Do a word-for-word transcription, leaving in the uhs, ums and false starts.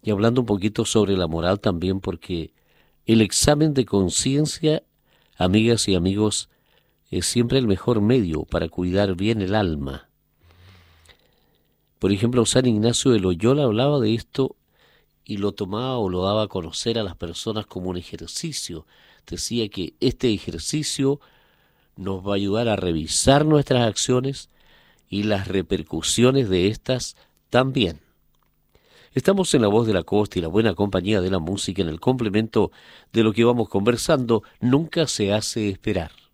y hablando un poquito sobre la moral también, porque el examen de conciencia, amigas y amigos, es siempre el mejor medio para cuidar bien el alma. Por ejemplo, San Ignacio de Loyola hablaba de esto y lo tomaba o lo daba a conocer a las personas como un ejercicio. Decía que este ejercicio nos va a ayudar a revisar nuestras acciones y las repercusiones de estas también. Estamos en La Voz de la Costa y la buena compañía de la música en el complemento de lo que vamos conversando. Nunca se hace esperar.